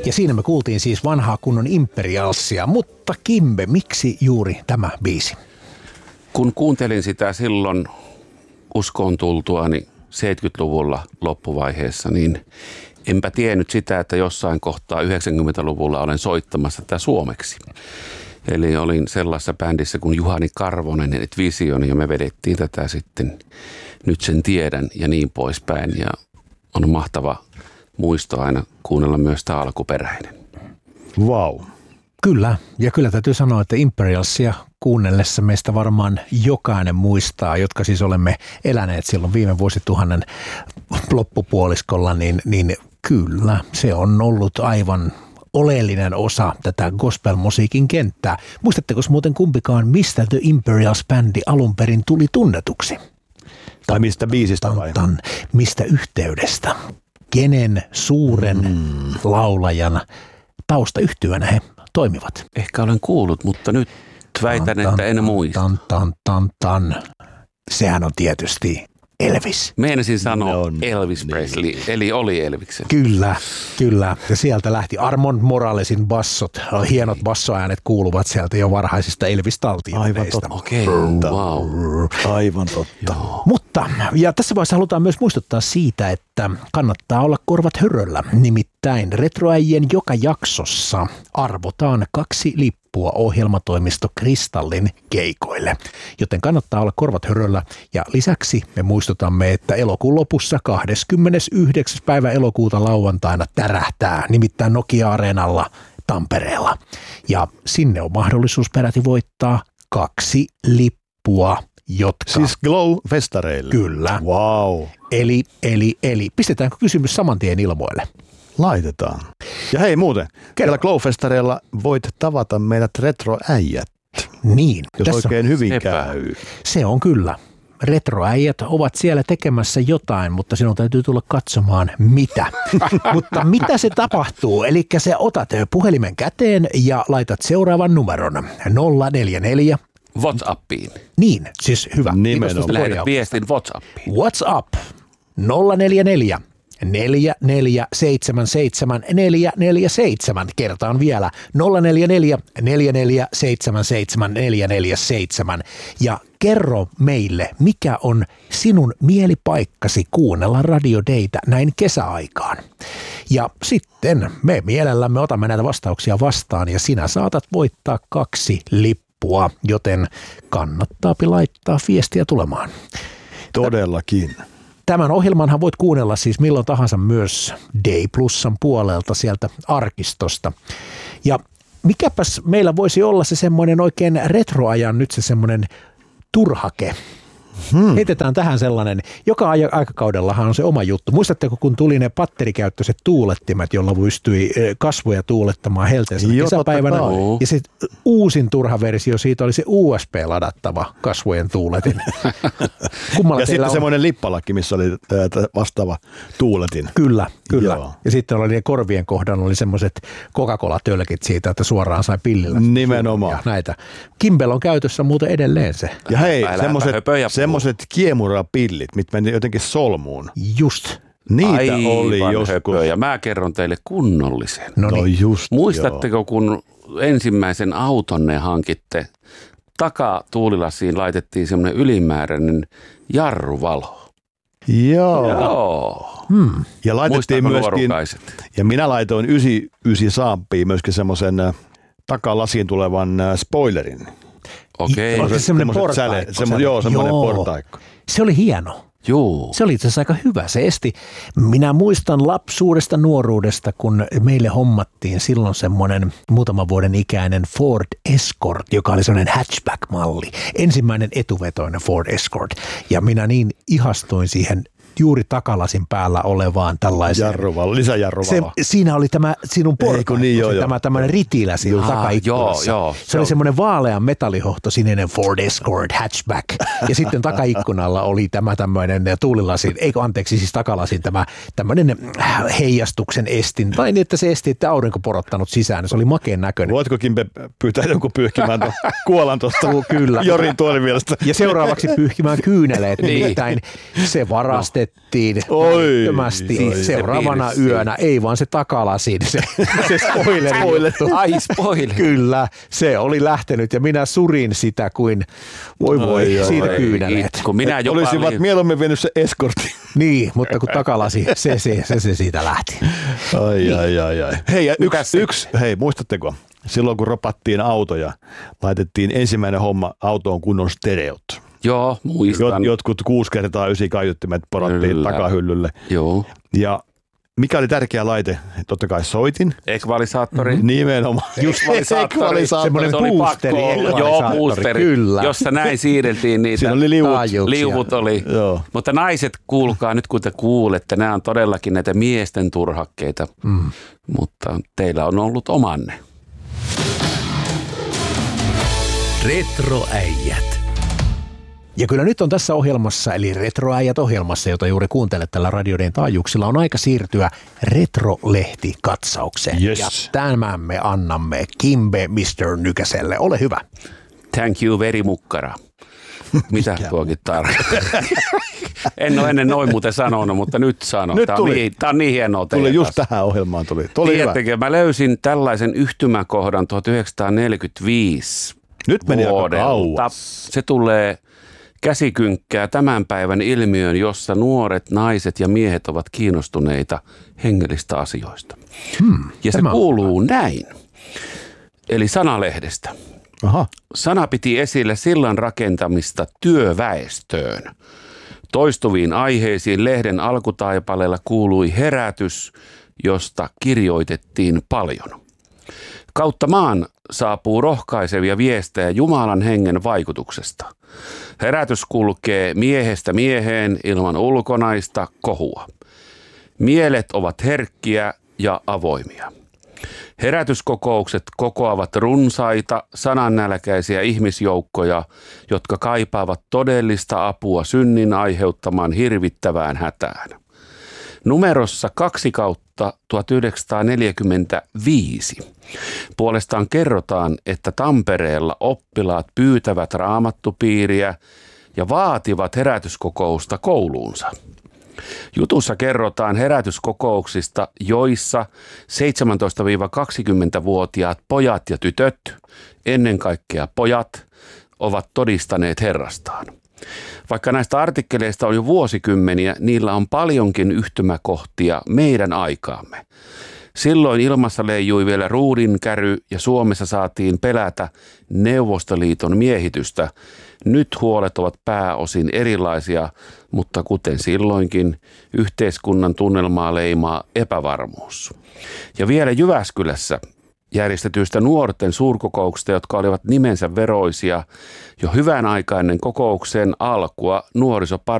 Ja siinä me kuultiin siis vanhaa kunnon Imperialsia, mutta Kimbe, miksi juuri tämä biisi? Kun kuuntelin sitä silloin uskoon tultuani 70-luvulla loppuvaiheessa, niin enpä tiennyt sitä, että jossain kohtaa 90-luvulla olen soittamassa tätä suomeksi. Eli olin sellaisessa bändissä kuin Juhani Karvonen, eli Vision, ja me vedettiin tätä sitten Nyt sen tiedän ja niin poispäin. Ja on mahtava muisto aina kuunnella myös tämä alkuperäinen. Wow. Kyllä, ja kyllä täytyy sanoa, että Imperialsia kuunnellessa meistä varmaan jokainen muistaa, jotka siis olemme eläneet silloin viime vuosituhannen loppupuoliskolla, niin kyllä se on ollut aivan oleellinen osa tätä gospel-musiikin kenttää. Muistatteko muuten kumpikaan, mistä The Imperials-bändi alun perin tuli tunnetuksi? Tai mistä biisistä vai? Mistä yhteydestä? Kenen suuren laulajan taustayhtyönä he toimivat? Ehkä olen kuullut, mutta nyt väitän, että en muista. Sehän on tietysti Elvis. Meinasin sanoa Elvis Presley, eli oli Elviksen. Kyllä. Ja sieltä lähti Armond Moralesin bassot. Hienot bassoäänet kuuluvat sieltä jo varhaisista Elvis-taltioinneista. Aivan totta. Okei, wow. Aivan totta. Joo. Mutta, ja tässä vaiheessa halutaan myös muistuttaa siitä, että kannattaa olla korvat höröllä. Nimittäin Retroäijien joka jaksossa arvotaan 2 lippua ohjelmatoimisto Kristallin keikoille. Joten kannattaa olla korvat höröllä. Ja lisäksi me muistutamme, että elokuun lopussa 29. päivä elokuuta lauantaina tärähtää, nimittäin Nokia-areenalla Tampereella. Ja sinne on mahdollisuus peräti voittaa 2 lippua, jotka... Siis Glow-festareille? Kyllä. Wow. Eli. Pistetäänkö kysymys saman tien ilmoille? Laitetaan. Ja hei muuten, siellä Glow-festareilla voit tavata meidät retroäijät. Niin. Jos oikein hyvin Sepä. käy. Se on kyllä. Retroäijät ovat siellä tekemässä jotain, mutta sinun täytyy tulla katsomaan mitä. Mutta mitä se tapahtuu? Eli sä otat puhelimen käteen ja laitat seuraavan numeron 044. WhatsAppiin. Niin, siis hyvä. Nimenomaan. Lähetät viestin WhatsAppiin. WhatsApp 044 4477 447. Kertaan vielä 044 4477 447. Ja kerro meille, mikä on sinun mielipaikkasi kuunnella Radio Daytä näin kesäaikaan. Ja sitten me mielellämme otamme näitä vastauksia vastaan ja sinä saatat voittaa 2 lippua, joten kannattaa laittaa viestiä tulemaan. Todellakin. Tämän ohjelmanhan voit kuunnella siis milloin tahansa myös Day Plusan puolelta sieltä arkistosta. Ja mikäpäs meillä voisi olla se semmoinen oikein retroajan nyt se semmoinen turhake. Heitetään tähän sellainen, joka aikakaudellahan on se oma juttu. Muistatteko, kun tuli ne patterikäyttöiset tuulettimet, jolla pystyi kasvoja tuulettamaan helteisellä kesäpäivänä. Ja se uusin turha versio siitä oli se USB-ladattava kasvojen tuuletin. Ja sitten semmoinen lippalakki, missä oli vastaava tuuletin. Kyllä. Joo. Ja sitten oli ne korvien kohdan oli semmoiset Coca-Cola-tölkit siitä, että suoraan sai pillillä. Nimenomaan. Ja näitä. Kimbell on käytössä muuten edelleen se. Ja hei, semmoiset kiemurapillit, mitkä meni jotenkin solmuun. Just. Niitä Aivan oli joskus. höpöjä. Mä kerron teille kunnollisen. No niin. Just, Muistatteko, kun ensimmäisen autonne hankitte, takatuulilasiin laitettiin semmoinen ylimääräinen jarruvalo. Joo. Ja laitettiin myöskin, ja minä laitoin 99 saappiin myöskin semmoisen takalasiin tulevan spoilerin. Okei. Onko se semmoinen portaikko? Semmoinen portaikko. Se oli hieno. Joo. Se oli itse asiassa aika hyvä. Se esti. Minä muistan lapsuudesta, nuoruudesta, kun meille hommattiin silloin semmoinen muutaman vuoden ikäinen Ford Escort, joka oli semmoinen hatchback-malli. Ensimmäinen etuvetoinen Ford Escort. Ja minä niin ihastuin siihen juuri takalasin päällä olevaan tällaiseen. Lisäjarruvalo. Siinä oli tämä sinun portaikko, tämä tämmöinen ritilä siinä takaikkunassa. Joo, se oli semmoinen vaalean metallihohto sininen Ford Escort hatchback. Ja sitten takaikkunalla oli tämä tämmöinen tuulilasin, siis takalasin tämä tämmöinen heijastuksen estin. Tai niin, että se esti, että aurinko porottanut sisään. Se oli makeen näköinen. Voitko Kimbe pyytää jonkun pyyhkimään kuolan tuosta Jorin tuolivielestä? Ja seuraavaksi pyyhkimään kyyneleet. Nimittäin se varastettiin räjäytettiin välittömästi seuraavana yönä. Ei vaan se takalasin, se spoileri. Ai spoiler. Kyllä, se oli lähtenyt ja minä surin sitä kuin voi siitä kyyneleet. Kun minä jopa olisivat mieluummin vienyt se eskortti. Niin, mutta kun takalasi, se siitä lähti. Ai. Hei, hei, muistatteko? Silloin kun ropattiin autoja, laitettiin ensimmäinen homma autoon kunnon stereot. Joo, muistan. Jotkut 6x9 kaiuttimet porattiin takahyllylle. Joo. Ja mikä oli tärkeä laite? Totta kai soitin. Ekvalisaattori. Nimenomaan. Just ekvalisaattori. Semmoinen boosteri. Joo, boosteri. Kyllä. Jossa näin siirreltiin niitä. Siinä oli liuvut oli. Joo. Mutta naiset, kuulkaa nyt kun te kuulette, nämä on todellakin näitä miesten turhakkeita. Mutta teillä on ollut omanne. Retroäijät. Ja kyllä nyt on tässä ohjelmassa, eli Retroäijät-ohjelmassa, jota juuri kuuntelet tällä radioiden taajuuksilla, on aika siirtyä Retrolehti-katsaukseen. Yes. Ja tämän me annamme Kimbe Mr. Nykäselle. Ole hyvä. Thank you very mukkara. Mitä tuokin tarkoittaa? En ole ennen noin muuten sanonut, mutta nyt sanon. Nyt tämä on niin hienoa tehdä. Tuli just tähän ohjelmaan. Tuli Tiedättekö, mä löysin tällaisen yhtymäkohdan 1945 Nyt meni vuodelta. aika kauas. Se tulee käsikynkkää tämän päivän ilmiöön, jossa nuoret naiset ja miehet ovat kiinnostuneita hengellistä asioista. Ja se kuuluu näin. Eli Sanalehdestä. Aha. Sana piti esille sillan rakentamista työväestöön. Toistuviin aiheisiin lehden alkutaipaleella kuului herätys, josta kirjoitettiin paljon. Kautta maan saapuu rohkaisevia viestejä Jumalan hengen vaikutuksesta. Herätys kulkee miehestä mieheen ilman ulkonaista kohua. Mielet ovat herkkiä ja avoimia. Herätyskokoukset kokoavat runsaita, sanannälkäisiä ihmisjoukkoja, jotka kaipaavat todellista apua synnin aiheuttamaan hirvittävään hätään. Numerossa 2/1945 puolestaan kerrotaan, että Tampereella oppilaat pyytävät raamattupiiriä ja vaativat herätyskokousta kouluunsa. Jutussa kerrotaan herätyskokouksista, joissa 17-20-vuotiaat pojat ja tytöt, ennen kaikkea pojat, ovat todistaneet Herrastaan. Vaikka näistä artikkeleista on jo vuosikymmeniä, niillä on paljonkin yhtymäkohtia meidän aikaamme. Silloin ilmassa leijui vielä ruudinkäry ja Suomessa saatiin pelätä Neuvostoliiton miehitystä. Nyt huolet ovat pääosin erilaisia, mutta kuten silloinkin, yhteiskunnan tunnelmaa leimaa epävarmuus. Ja vielä Jyväskylässä järjestetyistä nuorten suurkokouksista, jotka olivat nimensä veroisia, jo hyvän aikainen kokouksen alkua